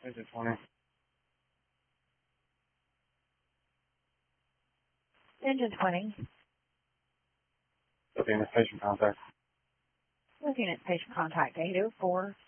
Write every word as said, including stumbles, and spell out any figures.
Engine twenty. Engine twenty. Looking at patient contact. Looking at patient contact eight oh four.